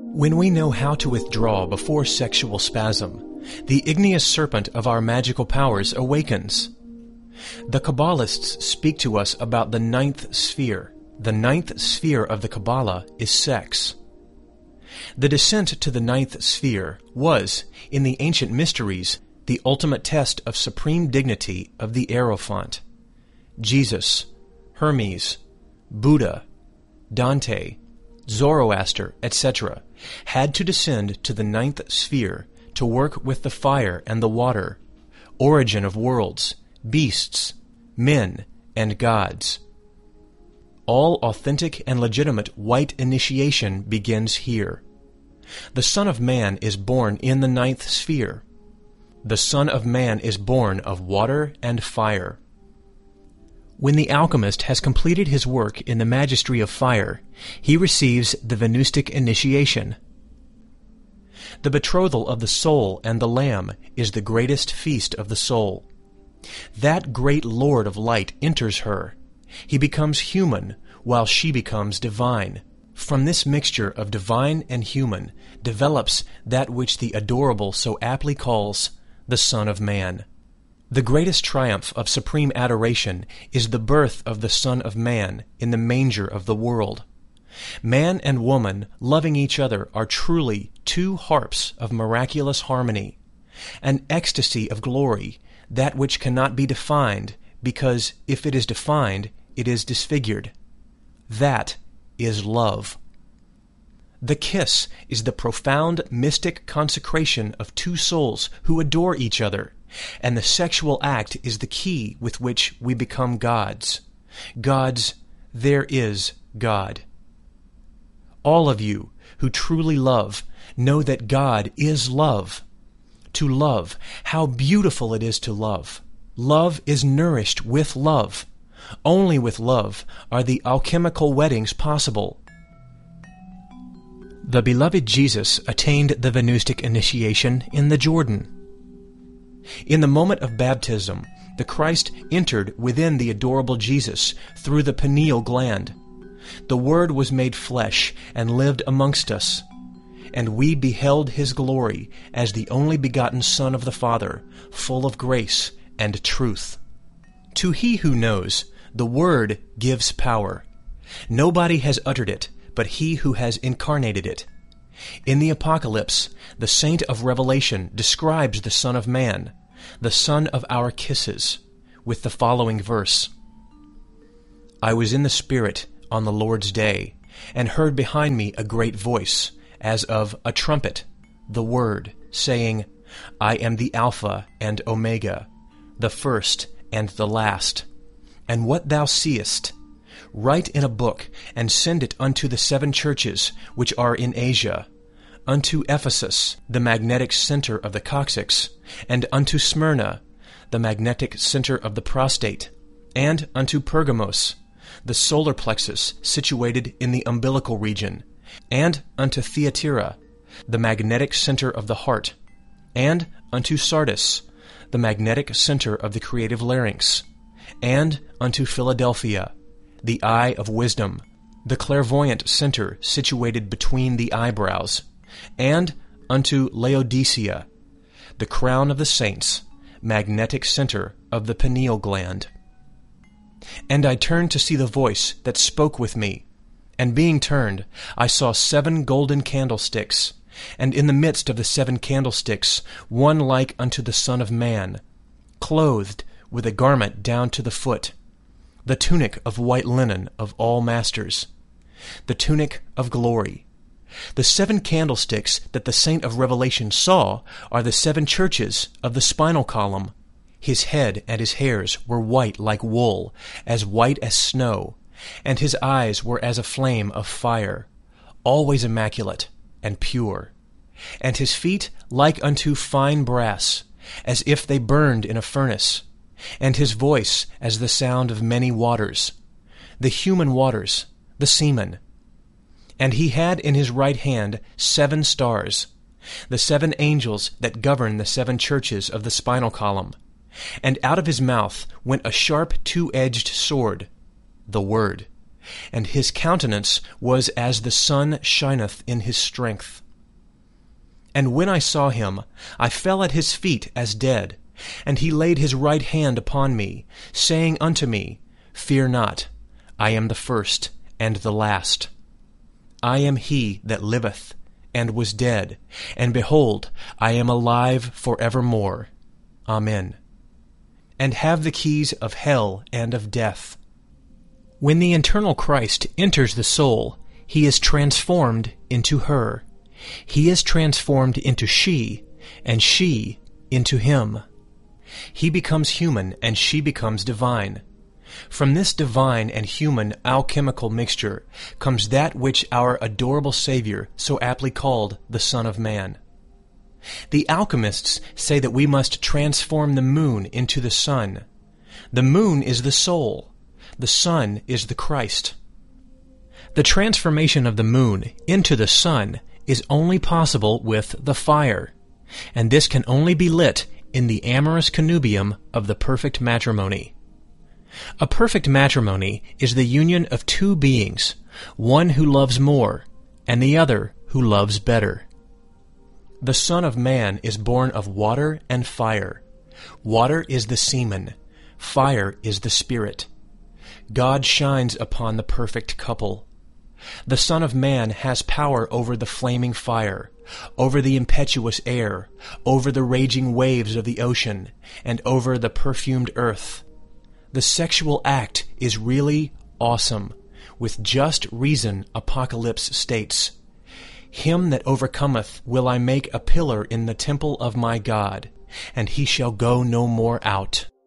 When we know how to withdraw before sexual spasm, the igneous serpent of our magical powers awakens. The Kabbalists speak to us about the ninth sphere. The ninth sphere of the Kabbalah is sex. The descent to the ninth sphere was, in the ancient mysteries, the ultimate test of supreme dignity of the Hierophant. Jesus, Hermes, Buddha, Dante, Zoroaster, etc., had to descend to the ninth sphere to work with the fire and the water, origin of worlds, beasts, men, and gods. All authentic and legitimate white initiation begins here. The Son of Man is born in the ninth sphere. The Son of Man is born of water and fire. When the alchemist has completed his work in the magistry of fire, he receives the Venustic initiation. The betrothal of the soul and the Lamb is the greatest feast of the soul. That great Lord of light enters her. He becomes human, while she becomes divine. From this mixture of divine and human develops that which the Adorable so aptly calls the Son of Man. The greatest triumph of supreme adoration is the birth of the Son of Man in the manger of the world. Man and woman, loving each other, are truly two harps of miraculous harmony, an ecstasy of glory, that which cannot be defined, because if it is defined, it is disfigured. That is love. The kiss is the profound mystic consecration of two souls who adore each other, and the sexual act is the key with which we become gods. Gods, there is God. All of you who truly love know that God is love. To love, how beautiful it is to love. Love is nourished with love. Only with love are the alchemical weddings possible. The beloved Jesus attained the Venustic initiation in the Jordan. In the moment of baptism, the Christ entered within the adorable Jesus through the pineal gland. The Word was made flesh and lived amongst us, and we beheld His glory as the only begotten Son of the Father, full of grace and truth. To he who knows, the Word gives power. Nobody has uttered it but He who has incarnated it. In the Apocalypse, the saint of Revelation describes the Son of Man, the son of our kisses, with the following verse: I was in the Spirit on the Lord's day, and heard behind me a great voice, as of a trumpet, the Word, saying, I am the Alpha and Omega, the first and the last. And what thou seest, write in a book, and send it unto the 7 churches which are in Asia, unto Ephesus, the magnetic center of the coccyx, and unto Smyrna, the magnetic center of the prostate, and unto Pergamos, the solar plexus situated in the umbilical region, and unto Thyatira, the magnetic center of the heart, and unto Sardis, the magnetic center of the creative larynx, and unto Philadelphia, the eye of wisdom, the clairvoyant center situated between the eyebrows, and unto Laodicea, the crown of the saints, magnetic center of the pineal gland. And I turned to see the voice that spoke with me, and being turned, I saw 7 golden candlesticks, and in the midst of the 7 candlesticks one like unto the Son of Man, clothed with a garment down to the foot, the tunic of white linen of all masters, the tunic of glory. The 7 candlesticks that the saint of Revelation saw are the 7 churches of the spinal column. His head and his hairs were white like wool, as white as snow, and his eyes were as a flame of fire, always immaculate and pure, and his feet like unto fine brass, as if they burned in a furnace, and his voice as the sound of many waters, the human waters, the semen. And he had in his right hand 7 stars, the 7 angels that govern the 7 churches of the spinal column. And out of his mouth went a sharp 2-edged sword, the Word. and his countenance was as the sun shineth in his strength. And when I saw him, I fell at his feet as dead, and he laid his right hand upon me, saying unto me, Fear not, I am the first and the last. I am he that liveth, and was dead, and behold, I am alive for evermore. Amen. And have the keys of hell and of death. When the eternal Christ enters the soul, he is transformed into her. He is transformed into she, and she into him. He becomes human, and she becomes divine. From this divine and human alchemical mixture comes that which our adorable Savior so aptly called the Son of Man. The alchemists say that we must transform the moon into the sun. The moon is the soul. The sun is the Christ. The transformation of the moon into the sun is only possible with the fire, and this can only be lit in the amorous connubium of the perfect matrimony. A perfect matrimony is the union of two beings, one who loves more, and the other who loves better. The Son of Man is born of water and fire. Water is the semen, fire is the spirit. God shines upon the perfect couple. The Son of Man has power over the flaming fire, over the impetuous air, over the raging waves of the ocean, and over the perfumed earth. The sexual act is really awesome. With just reason, Apocalypse states, Him that overcometh will I make a pillar in the temple of my God, and he shall go no more out.